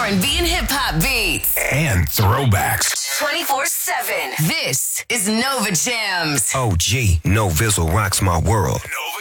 R&B and hip hop beats. And throwbacks. 24/7. This is Nova Jams. OG, No Vizzle rocks my world.